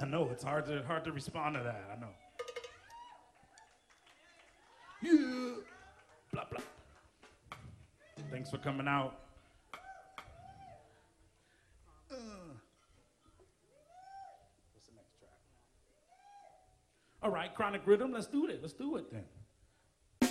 know it's hard to respond to that. I know. Yeah. Blah blah. Thanks for coming out. What's the next track? All right, Chronic Rhythm. Let's do it. Let's do it then.